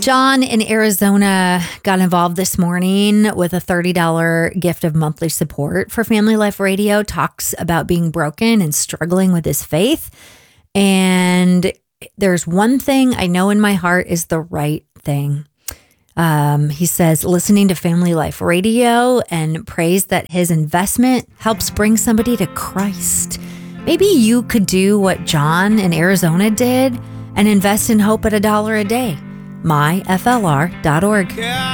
John in Arizona got involved this morning with a $30 gift of monthly support for Family Life Radio, talks about being broken and struggling with his faith. And there's one thing I know in my heart is the right thing. He says, listening to Family Life Radio, and prays that his investment helps bring somebody to Christ. Maybe you could do what John in Arizona did and invest in hope at $1 a day. myflr.org.